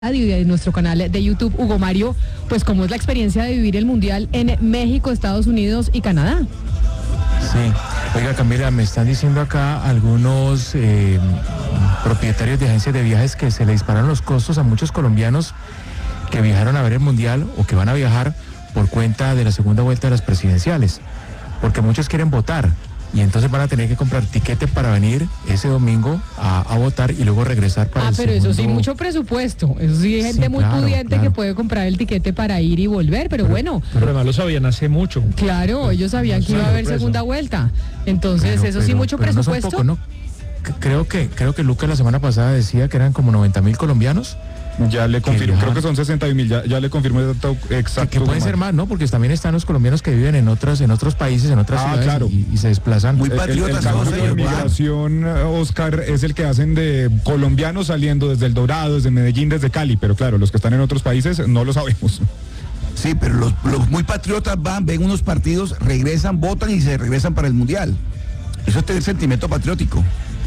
Y de nuestro canal de YouTube, Hugo Mario, pues cómo es la experiencia de vivir el Mundial en México, Estados Unidos y Canadá. Sí, oiga Camila, me están diciendo acá algunos propietarios de agencias de viajes que se le dispararon los costos a muchos colombianos que viajaron a ver el Mundial o que van a viajar por cuenta de la segunda vuelta de las presidenciales, porque muchos quieren votar. Y entonces van a tener que comprar tiquete para venir ese domingo a votar y luego regresar para el pero segundo... eso sí, mucho presupuesto. Eso sí, hay gente muy pudiente que puede comprar el tiquete para ir y volver, pero bueno. Pero además lo sabían hace mucho. Claro, ellos sabían que iba a haber segunda vuelta. Entonces, eso sí, mucho presupuesto. No creo que Lucas la semana pasada decía que eran como 90.000 colombianos. Ya le confirmo, creo que son 60.000, ya le confirmo exacto. Que pueden ser más, ¿no? Porque también están los colombianos que viven en otros países, en otras ciudades, claro. y se desplazan. Muy patriotas. El cambio de migración, Oscar, es el que hacen de colombianos saliendo desde El Dorado, desde Medellín, desde Cali, pero claro, los que están en otros países no lo sabemos. Sí, pero los muy patriotas van, ven unos partidos, regresan, votan y se regresan para el Mundial. Eso es tener sentimiento patriótico.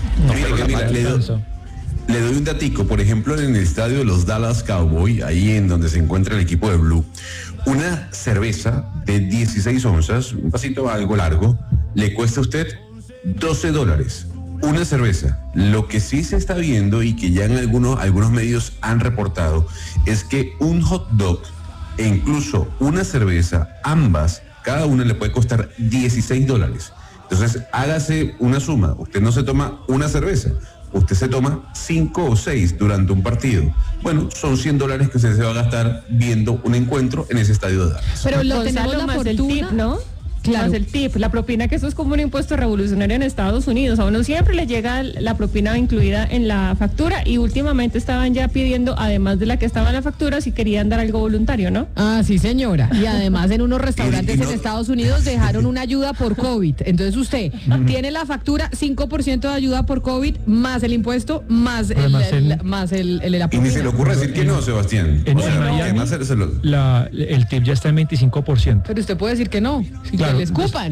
Le doy un datico, por ejemplo, en el estadio de los Dallas Cowboys, ahí en donde se encuentra el equipo de Blue, una cerveza de 16 onzas, un vasito algo largo, le cuesta a usted $12. Una cerveza. Lo que sí se está viendo y que ya en algunos medios han reportado es que un hot dog e incluso una cerveza, ambas, cada una le puede costar $16. Entonces, hágase una suma. Usted no se toma una cerveza, usted se toma 5 o 6 durante un partido. Bueno, son $100 que usted se va a gastar viendo un encuentro en ese estadio de Dallas. Pero lo tenemos la más fortuna, el tip, ¿no? Claro. Más el tip, la propina, que eso es como un impuesto revolucionario en Estados Unidos. A uno siempre le llega la propina incluida en la factura y últimamente estaban ya pidiendo, además de la que estaba en la factura, si querían dar algo voluntario, ¿no? Ah, sí, señora. Y además en unos restaurantes en Estados Unidos dejaron una ayuda por COVID. Entonces usted tiene la factura, 5% de ayuda por COVID, más el impuesto, más el propina. Y ni se le ocurre decir que no, Sebastián. En Miami, el tip ya está en 25%. Pero usted puede decir que no. Si claro. les escupan.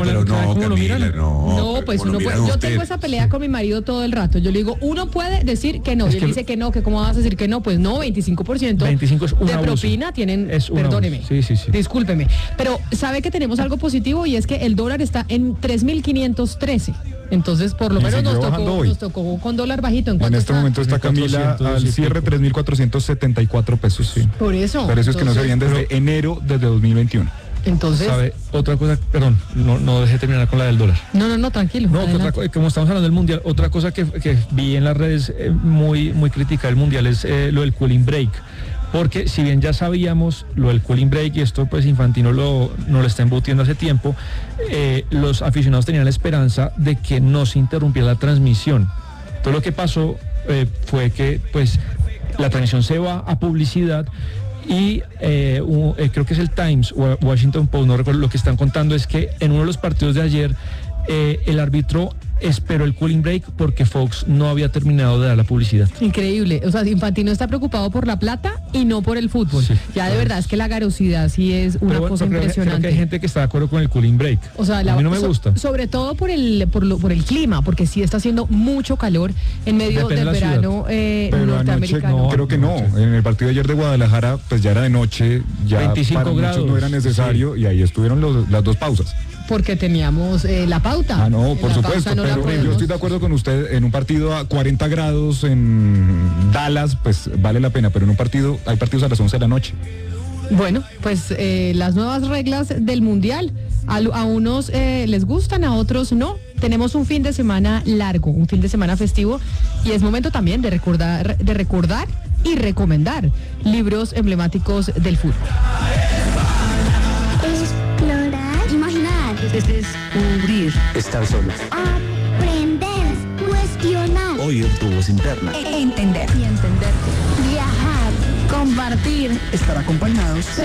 No, pues uno puede. Yo tengo esa pelea con mi marido todo el rato. Yo le digo, uno puede decir que no. Y él dice que no, que cómo vas a decir que no. Pues no, 25%, 25 es de propina tienen, perdóneme, sí. Discúlpeme. Pero sabe que tenemos algo positivo y es que el dólar está en 3.513. Entonces, por lo menos nos tocó con dólar bajito. En este momento está Camila al cierre 3.474 pesos. Sí. Por eso. Precios que no se veían desde enero desde 2021. Entonces, ¿sabe? Otra cosa, perdón, no dejé terminar con la del dólar. No, tranquilo. No, como estamos hablando del Mundial, otra cosa que vi en las redes muy crítica del Mundial es lo del cooling break. Porque si bien ya sabíamos lo del cooling break, y esto pues Infantino no lo está embutiendo hace tiempo, los aficionados tenían la esperanza de que no se interrumpiera la transmisión. Todo lo que pasó fue que pues la transmisión se va a publicidad y creo que es el Times o Washington Post, no recuerdo, lo que están contando es que en uno de los partidos de ayer el árbitro esperó el cooling break porque Fox no había terminado de dar la publicidad. Increíble, o sea, Infantino está preocupado por la plata y no por el fútbol. Sí, ya de verdad es que la garosidad sí es una cosa impresionante. Creo que hay gente que está de acuerdo con el cooling break. O sea, a mí no me gusta. Sobre todo por el clima, porque sí está haciendo mucho calor en medio del verano norteamericano. No, creo que no. En el partido de ayer de Guadalajara, pues ya era de noche, ya 25 para grados. Muchos no era necesario, sí. Y ahí estuvieron las dos pausas. Porque teníamos la pauta. Ah, no, por supuesto, pero yo estoy de acuerdo con usted, en un partido a 40 grados en Dallas, pues vale la pena, pero en un partido, hay partidos a las 11 de la noche. Bueno, pues las nuevas reglas del Mundial, a unos les gustan, a otros no. Tenemos un fin de semana largo, un fin de semana festivo, y es momento también de recordar y recomendar libros emblemáticos del fútbol. Descubrir, estar solo, aprender, cuestionar, oír tu voz interna, entender y entenderte, viajar, compartir, estar acompañados,